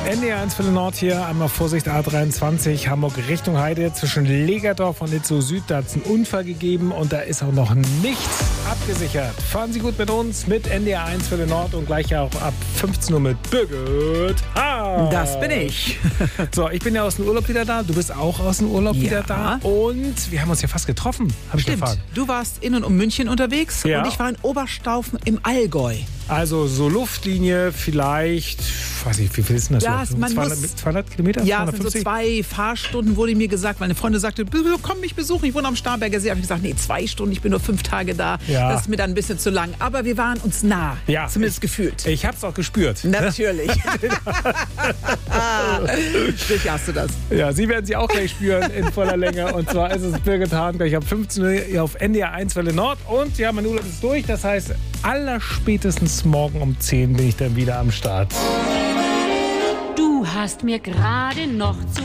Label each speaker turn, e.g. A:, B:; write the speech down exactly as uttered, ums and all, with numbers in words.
A: N D R eins für den Nord hier, einmal Vorsicht A dreiundzwanzig, Hamburg Richtung Heide, zwischen Legerdorf und Itzehoe Süd, da hat es einen Unfall gegeben und da ist auch noch nichts abgesichert. Fahren Sie gut mit uns, mit N D R eins für den Nord und gleich auch ab fünfzehn Uhr mit Birgit Haas.
B: Das bin ich.
A: So, ich bin ja aus dem Urlaub wieder da, du bist auch aus dem Urlaub
B: Ja.
A: wieder da und wir haben uns ja fast getroffen, habe ich
B: Stimmt,
A: erfahren.
B: du warst in und um München unterwegs
A: Ja.
B: und ich war in Oberstaufen im Allgäu.
A: Also so Luftlinie vielleicht, weiß ich, wie viel ist denn das?
B: Ja,
A: so?
B: man
A: zweihundert,
B: muss-
A: zweihundert Kilometer?
B: Ja, es sind so
A: zweihundertfünfzig?
B: zwei Fahrstunden, wurde mir gesagt. Meine Freundin sagte, komm mich besuchen, ich wohne am Starnberger See. Habe ich gesagt, nee, zwei Stunden, ich bin nur fünf Tage da.
A: Ja.
B: Das ist mir dann ein bisschen zu lang. Aber wir waren uns nah,
A: Ja,
B: zumindest gefühlt.
A: Ich hab's auch gespürt.
B: Natürlich. Sicher hast du das.
A: Ja, Sie werden sie auch gleich spüren in voller Länge. Und zwar ist es Birgit Hahn gleich ab fünfzehn Uhr hier auf N D R eins Welle Nord. Und ja, mein Urlaub ist durch. Das heißt, allerspätestens morgen um zehn bin ich dann wieder am Start.
C: Du hast mir gerade noch zu